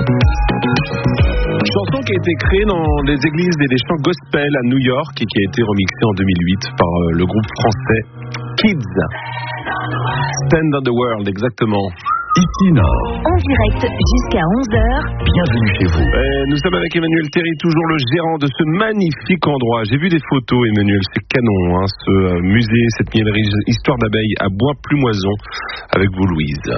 Chanson qui a été créée dans des églises et des chants gospel à New York et qui a été remixée en 2008 par le groupe français Kids. Stand on the World, exactement. Ici Nord. En direct jusqu'à 11h. Bienvenue chez vous. Nous sommes avec Emmanuel Théry, toujours le gérant de ce magnifique endroit. J'ai vu des photos, Emmanuel, c'est canon, hein, ce musée, cette miellerie Histoire d'abeilles à Bois-Plumoison, avec vous, Louise.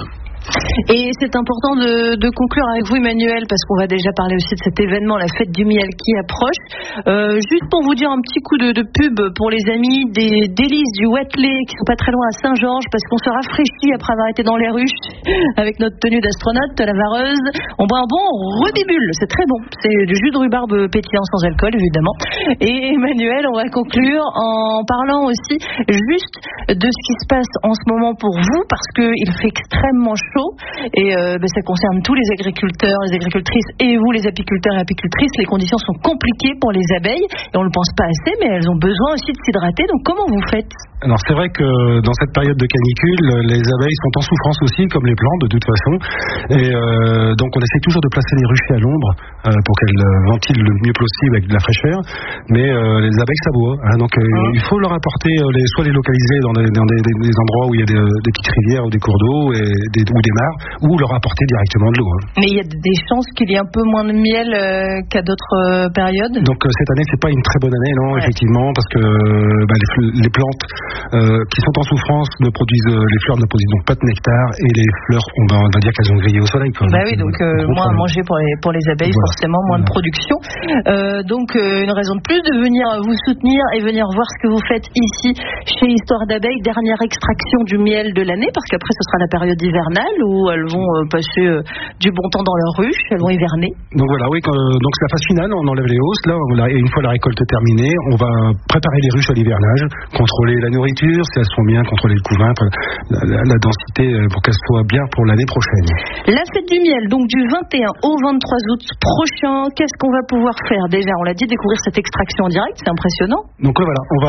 Et c'est important de conclure avec vous, Emmanuel, parce qu'on va déjà parler aussi de cet événement, la fête du miel qui approche. Juste pour vous dire un petit coup de pub pour les amis des délices du Watley qui sont pas très loin à Saint-Georges, parce qu'on se rafraîchit après avoir été dans les ruches avec notre tenue d'astronaute, la vareuse. On boit un bon rubibule, c'est très bon. C'est du jus de rhubarbe pétillant sans alcool, évidemment. Et Emmanuel, on va conclure en parlant aussi juste de ce qui se passe en ce moment pour vous, parce qu'il fait extrêmement chaud. Et ça concerne tous les agriculteurs, les agricultrices et vous les apiculteurs et apicultrices. Les conditions sont compliquées pour les abeilles et on ne le pense pas assez, mais elles ont besoin aussi de s'hydrater. Donc comment vous faites ? Alors c'est vrai que dans cette période de canicule, les abeilles sont en souffrance aussi, comme les plantes de toute façon. Et donc on essaie toujours de placer les ruchers à l'ombre pour qu'elles ventilent le mieux possible avec de la fraîcheur. Mais les abeilles s'aboient. Donc il faut leur apporter, soit les localiser dans des endroits où il y a des petites rivières ou des cours d'eau ou des mares, ou leur apporter directement de l'eau. Mais il y a des chances qu'il y ait un peu moins de miel qu'à d'autres périodes. Donc cette année c'est pas une très bonne année, non, ouais. Effectivement, parce que les plantes qui sont en souffrance les fleurs ne produisent donc pas de nectar et les fleurs on va dire qu'elles ont grillé au soleil. Bah oui, donc moins à manger pour les abeilles, voilà. Forcément moins de production. Donc une raison de plus de venir vous soutenir et venir voir ce que vous faites ici chez Histoire d'abeilles, dernière extraction du miel de l'année, parce qu'après ce sera la période hivernale où elles vont passer du bon temps dans leur ruche, elles vont hiverner. Donc voilà, oui, donc c'est la phase finale, on enlève les hausses, là, et une fois la récolte terminée, on va préparer les ruches à l'hivernage, contrôler la nourriture, si elles sont bien, contrôler le couvain, la densité pour qu'elles soient bien pour l'année prochaine. La fête du miel, donc du 21 au 23 août prochain, qu'est-ce qu'on va pouvoir faire déjà ? On l'a dit, découvrir cette extraction en direct, c'est impressionnant. Donc voilà, on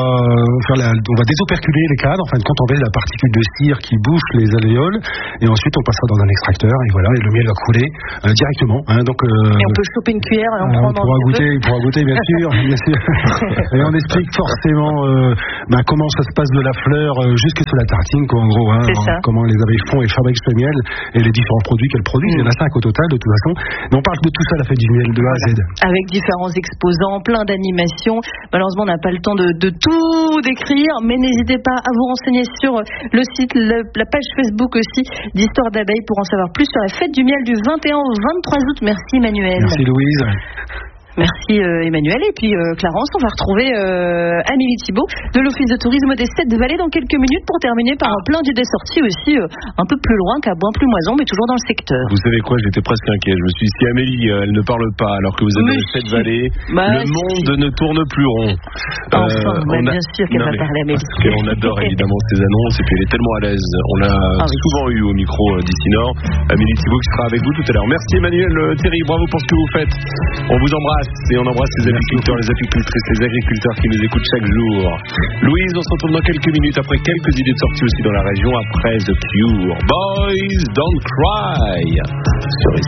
va désoperculer les cadres, en fin de compte on va la particule de cire qui bouche les alvéoles, et ensuite on passera dans un extracteur, et voilà, et le miel va couler directement. Donc, et on peut choper une cuillère et en prendre un petit peu. Il pourra goûter, bien sûr. Et on explique forcément comment ça se passe de la fleur jusque sur la tartine, quoi, en gros, comment les abeilles font et fabriquent ce miel, et les différents produits qu'elles produisent. Il y en a 5 au total, de toute façon. Mais on parle de tout ça, la fête du miel, de A à Z. Avec différents exposants, plein d'animations. Malheureusement, on n'a pas le temps de tout décrire, mais n'hésitez pas à vous renseigner sur le site, la page Facebook aussi d'Histoire d'abeilles pour en savoir plus sur la fête du miel du 21 au 23 août. Merci Emmanuel. Merci Louise. Merci Emmanuel. Et puis Clarence, on va retrouver Amélie Thibault de l'Office de tourisme des 7 Vallées dans quelques minutes pour terminer par un plein d'idées sorties aussi un peu plus loin qu'à Bois-Plumoison, mais toujours dans le secteur. Vous savez quoi, j'étais presque inquiet. Je me suis dit, si Amélie, elle ne parle pas alors que vous avez les 7 Vallées, le monde ne tourne plus rond. Bien sûr qu'elle va parler, Amélie. Parce qu'on adore évidemment ces annonces et puis elle est tellement à l'aise. On l'a souvent eu au micro d'ici Nord. Amélie Thibault qui sera avec vous tout à l'heure. Merci Emmanuel Théry, bravo pour ce que vous faites. On vous embrasse. Et on embrasse les apiculteurs, les apicultrices, les agriculteurs qui nous écoutent chaque jour. Louise, on se retrouve dans quelques minutes après quelques idées de sortie aussi dans la région après The Cure. Boys Don't Cry sur